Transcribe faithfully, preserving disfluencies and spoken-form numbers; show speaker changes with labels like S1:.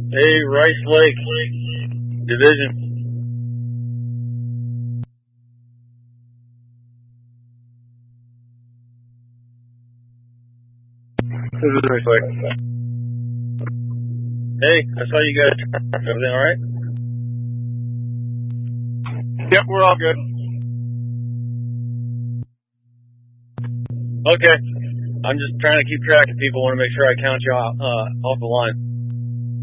S1: Hey, Rice Lake Division.
S2: This is Rice Lake.
S1: Hey, I saw you guys. Everything all right?
S2: Yep, we're all good.
S1: Okay. I'm just trying to keep track of people. Want to make sure I count you off, uh, off the line.